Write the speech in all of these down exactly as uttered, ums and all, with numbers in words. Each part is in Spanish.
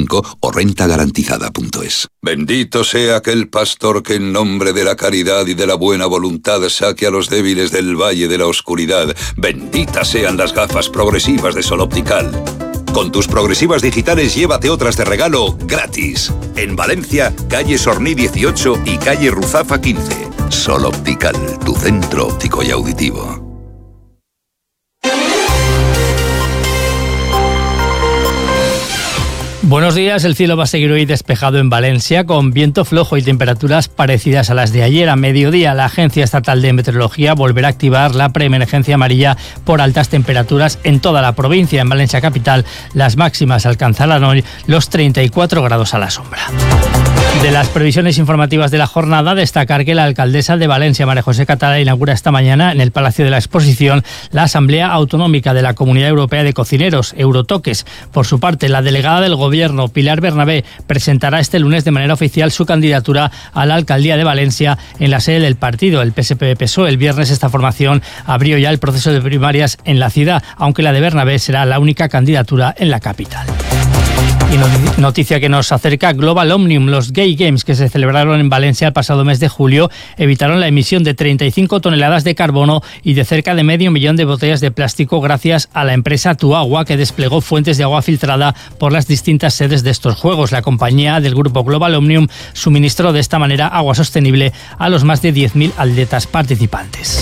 cinco o renta garantizada punto es. Bendito sea aquel pastor que en nombre de la caridad y de la buena voluntad saque a los débiles del valle de la oscuridad. Benditas sean las gafas progresivas de Sol Optical. Con tus progresivas digitales llévate otras de regalo gratis. En Valencia, calle Sorní dieciocho y calle Ruzafa quince. Sol Optical, tu centro óptico y auditivo. Buenos días, el cielo va a seguir hoy despejado en Valencia con viento flojo y temperaturas parecidas a las de ayer. A mediodía, la Agencia Estatal de Meteorología volverá a activar la preemergencia amarilla por altas temperaturas en toda la provincia. En Valencia capital, las máximas alcanzarán hoy los treinta y cuatro grados a la sombra. De las previsiones informativas de la jornada, destacar que la alcaldesa de Valencia, María José Catalá, inaugura esta mañana en el Palacio de la Exposición la Asamblea Autonómica de la Comunidad Europea de Cocineros, Eurotoques. Por su parte, la delegada del Gobierno, Pilar Bernabé, presentará este lunes de manera oficial su candidatura a la alcaldía de Valencia en la sede del partido, el P S P P S O E. El viernes esta formación abrió ya el proceso de primarias en la ciudad, aunque la de Bernabé será la única candidatura en la capital. Y noticia que nos acerca Global Omnium. Los Gay Games que se celebraron en Valencia el pasado mes de julio evitaron la emisión de treinta y cinco toneladas de carbono y de cerca de medio millón de botellas de plástico gracias a la empresa Tuagua, que desplegó fuentes de agua filtrada por las distintas sedes de estos Juegos. La compañía del grupo Global Omnium suministró de esta manera agua sostenible a los más de diez mil atletas participantes.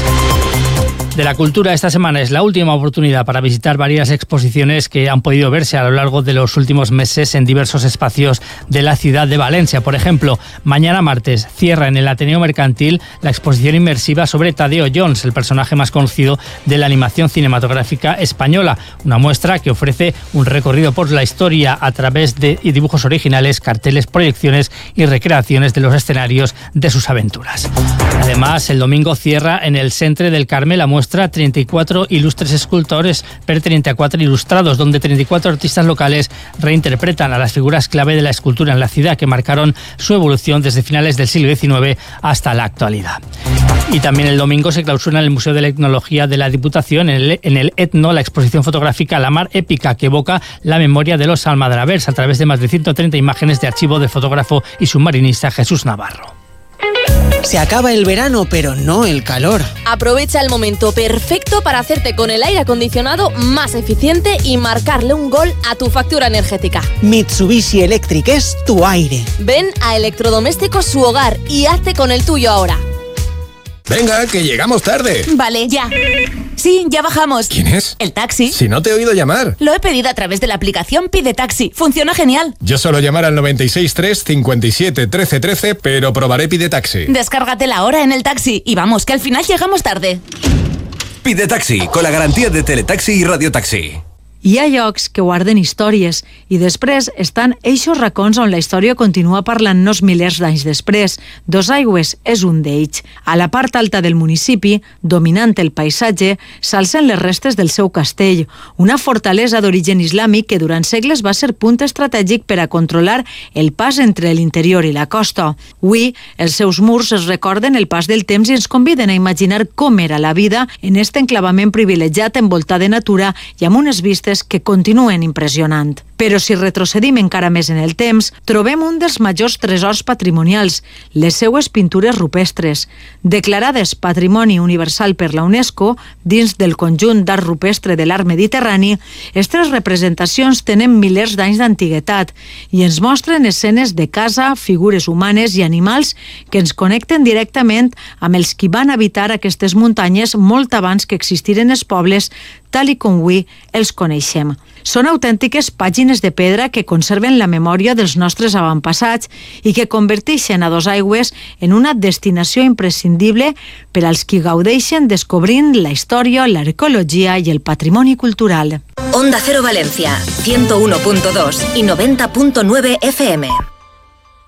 De la cultura, esta semana es la última oportunidad para visitar varias exposiciones que han podido verse a lo largo de los últimos meses en diversos espacios de la ciudad de Valencia. Por ejemplo, mañana martes cierra en el Ateneo Mercantil la exposición inmersiva sobre Tadeo Jones, el personaje más conocido de la animación cinematográfica española. Una muestra que ofrece un recorrido por la historia a través de dibujos originales, carteles, proyecciones y recreaciones de los escenarios de sus aventuras. Además, el domingo cierra en el Centre del Carme la muestra treinta y cuatro ilustres escultores per treinta y cuatro ilustrados, donde treinta y cuatro artistas locales reinterpretan a las figuras clave de la escultura en la ciudad que marcaron su evolución desde finales del siglo diecinueve hasta la actualidad. Y también el domingo se clausura en el Museo de la Etnología de la Diputación, en el, en el Etno, la exposición fotográfica La Mar Épica, que evoca la memoria de los almadravers a través de más de ciento treinta imágenes de archivo del fotógrafo y submarinista Jesús Navarro. Se acaba el verano, pero no el calor. Aprovecha el momento perfecto para hacerte con el aire acondicionado más eficiente y marcarle un gol a tu factura energética. Mitsubishi Electric es tu aire. Ven a Electrodomésticos Su Hogar y hazte con el tuyo ahora. Venga, que llegamos tarde. Vale, ya. Sí, ya bajamos. ¿Quién es? El taxi. Si no te he oído llamar. Lo he pedido a través de la aplicación Pide Taxi. Funciona genial. Yo suelo llamar al noventa y seis tres cincuenta y siete trece trece, pero probaré Pide Taxi. Descárgatela ahora en el taxi y vamos, que al final llegamos tarde. Pide Taxi, con la garantía de Teletaxi i Radiotaxi. Hi ha llocs que guarden històries i després estan eixos racons on la història continua parlant-nos milers d'anys després. Dosaigües és un d'ells. A la part alta del municipi, dominant el paisatge, s'alcen les restes del seu castell, una fortalesa d'origen islàmic que durant segles va ser punt estratègic per a controlar el pas entre l'interior i la costa. Avui, els seus murs es recorden el pas del temps i ens conviden a imaginar com era la vida en este enclavament privilegiat envoltat de natura i amb unes vistes que continuen impressionant. Però si retrocedim encara més en el temps, trobem un dels majors tresors patrimonials, les seues pintures rupestres. Declarades Patrimoni Universal per la UNESCO, dins del conjunt d'art rupestre de l'art mediterrani, aquestes representacions tenen milers d'anys d'antiguitat i ens mostren escenes de casa, figures humanes i animals que ens connecten directament amb els qui van habitar aquestes muntanyes molt abans que existiren els pobles tal i com avui els coneixem. Són autèntiques pàgines de pedra que conserven la memòria dels nostres avantpassats i que converteixen a Dosaigües en una destinació imprescindible per als qui gaudeixen descobrint la història, l'arqueologia i el patrimoni cultural. Onda Cero Valencia, ciento uno punto dos y noventa punto nueve F M.